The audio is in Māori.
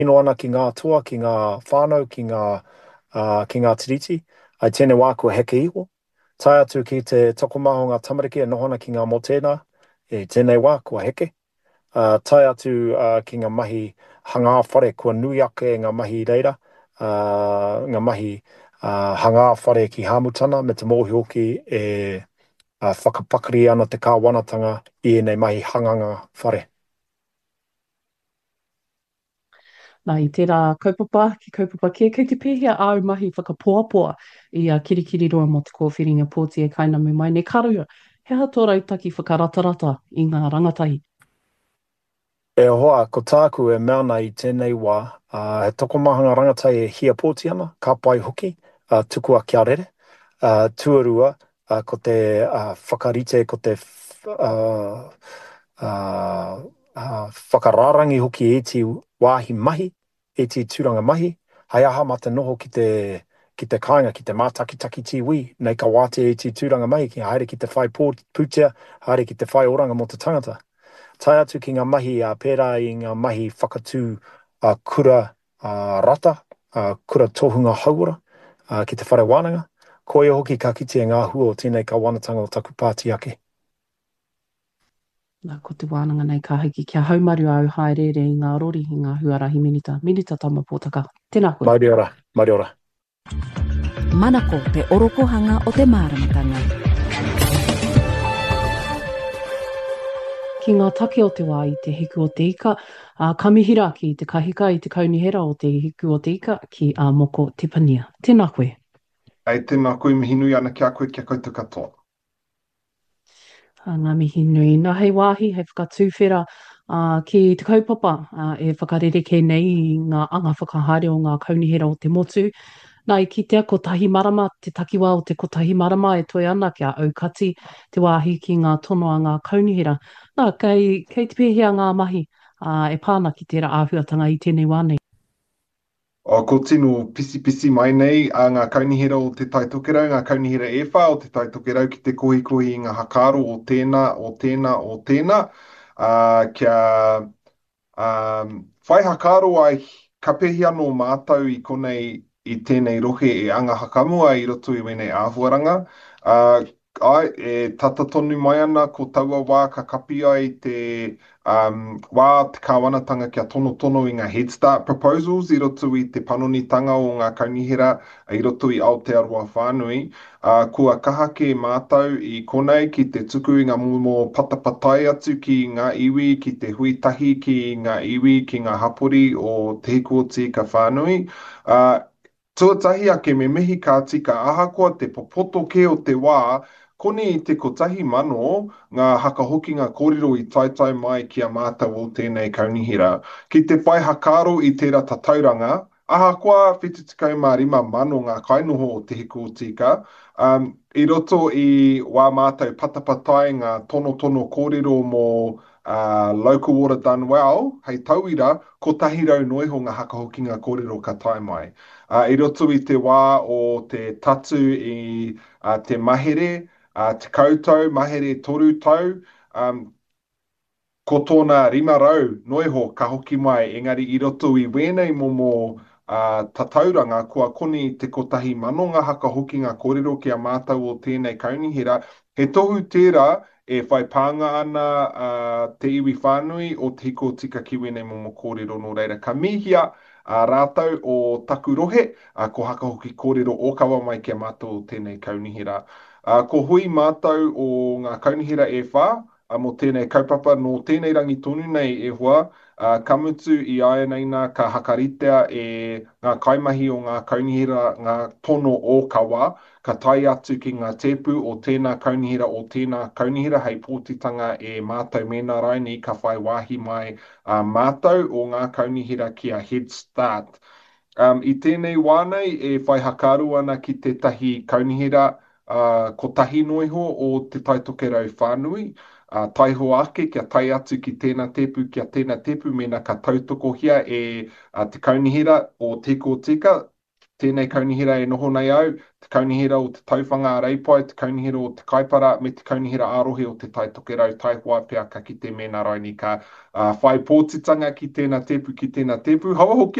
ino ana ki ngā toa, ki ngā whānau, ki ngā tiriti, ai tēnei wā kua heke iho. Tai atu ki te tokomaho ngā tamariki e nohona ki ngā motena, e tēnei wā kua heke. Tai atu ki ngā mahi hangā whare, kua nui ake ngā mahi reira, ngā mahi hangā whare ki Hāmutana, me te mōhi hoki e whakapakari ana te kāwanatanga i nei mahi hanganga whare. Nā, i tērā kaupapa, ki kaupapa kia, kei te pēhea au mahi whakapoapoa i a kirikiri roa mo te kōwhiringa pōti e kaina me mai. Nei karua, he hatora i taki whakaratarata i ngā rangatahi. E hoa, ko tāku e meana i tēnei wā, he tokomahanga rangatai e hia pōti ana, ka pai hoki, tukua kia rere. Tuarua, ko te whakarite, ko te whakararangi hoki e ti wāhi mahi, e ti tūranga mahi, hai aha mata noho ki te kāinga, ki te mātakitaki tiwi, nei ka wāte e ti tūranga mahi, ki haere ki te whai pūtea, haere ki te whai oranga mo te tangata. Tai atu ki ngā mahi pērā i ngā mahi whakatū kura rata, kura tohunga hauora ki te whare wānanga. Ko ia hoki ka kite ngā hua o tēnei ka wanatanga o taku pāti ake. Nā, ko te wānanga nei ka hiki kia haumaru au haerere i ngā rori i ngā huarahi minita. Minita tama pōtaka. Tēnā koe. Mauri ora, mauri ora. Manako te orokohanga o te māramatanga. Ki ngā take o te wā i te hiku o te ika, kamihira ki te kahika i te kaunihera o te hiku o te ika ki a moko Tipania. Tēnā koe. Ai tēnā koe mihinui ana ki a koe kia koutou katoa. Ngā mihi nui. Nā hei wāhi, hei whakatūwhera ki te kaupapa e whakarereke nei i ngā anga whakahaere o ngā kaunihera o te motu. Nā i kitea ko tahi marama, te takiwā o te ko tahi marama e toi ana kia aukati te wāhi ki ngā tono a ngā kaunihera. Nā, kei te pēhea ngā mahi e pāna ki tērā āhuatanga i tēnei wānei. Ko tino pisi mai nei a ngā kaunihera o te taitokerau, ngā kaunihera e whā o te taitokerau ki te kohi i ngā hakaro o tēnā. Kia whai hakaro ai ka pehi anō mātau i konei i tēnei rohe e anga hakamua i roto i wenei āhuaranga. Ai, e tata tonu mai ana ko taua wā ka kapi ai te wā te kāwanatanga kia tono i ngā Head Start proposals i roto i te panonitanga o ngā kaunihera i roto i Aotearoa Whānui. Kua kahake mātau i konei ki te tuku i ngā momo patapatai atu ki ngā iwi, ki te huitahi ki ngā iwi, ki ngā hapori o te hiku o tika Whānui. Tuatahi ake me mihi ka tika ahakoa te popoto ke o te wā, kone i te kotahi mano ngā hakahoki ngā kōrero i taitai mai ki a mātou o tēnei kaunihera. Ki te whai hakaro i tērā tatauranga, ahakoa 75 mano ngā kainoho o te hiku o tika. I roto i wā mātou patapatai ngā tono kōrero mō Local Water Done Well, hei tauira, ko tahi rau noiho ngā hakahoki ngā kōrero ka tai mai. I roto i te wā o te tatu i te mahere, te koutou, mahere 3 tau, ko tōna 5 noiho ka hoki mai, engari i roto i wēnei momo tatauranga, kua koni te kotahi mano ngā hakahoki ngā kōrero ki a mātou o tēnei kaunihera, he tohu tērā e whai pānga ana te iwi whānui o te hiko tika ki wēnei momo kōrero no reira. Ka mihia rātau o taku rohe, ko hakahoki kōrero o kawa mai ki a mātou o tēnei kaunihera. Ko hui mātou o ngā kaunihera e whā, mo tēnei kaupapa no tēnei rangi tonu nei e hua, kamutu i aia neina ka hakaritea e ngā kaimahi o ngā kaunihera, ngā tono o kawa, ka tai atu ki ngā tepu o tēnā kaunihera o tēnā kaunihera hei pōtitanga e mātou mena raini ka whai wāhi mai mātou o ngā kaunihera ki a Head Start. I tēnei wānei e whai hakaru ana ki te tahi kaunihera ko tahi noiho o te taitokerau whānui, taiho ake kia tai atu ki tēnā tepu mena ka tautoko hia e te kaunihera o teko tika, tēnei kaunihira e noho nei au, te kaunihira o te tauwhanga a reipai, te kaunihira o te kaipara, me te kaunihira arohe o te tai tokerau, tai hoa pea ka ki te mena rai ni ka whai pōtitanga ki tēnā tepu, Hawa hoki